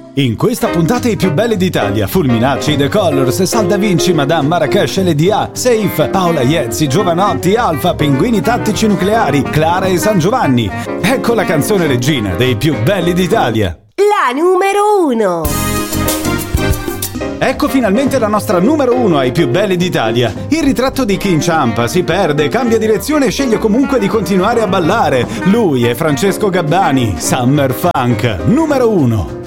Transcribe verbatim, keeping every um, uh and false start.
In questa puntata i più belli d'Italia: Fulminacci, The Colors, Salda Vinci, Madame Marrakesh, L D A, Safe, Paola Iezzi, Giovanotti, Alfa, Pinguini Tattici Nucleari, Clara e San Giovanni. Ecco la canzone regina dei più belli d'Italia. La numero uno. Ecco finalmente la nostra numero uno ai più belli d'Italia. Il ritratto di chi inciampa, si perde, cambia direzione e sceglie comunque di continuare a ballare. Lui è Francesco Gabbani, Summer Funk, numero uno.